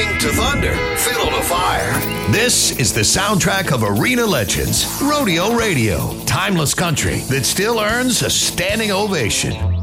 lightning to thunder, fiddle to fire. This is the soundtrack of Arena Legends, Rodeo Radio, timeless country that still earns a standing ovation.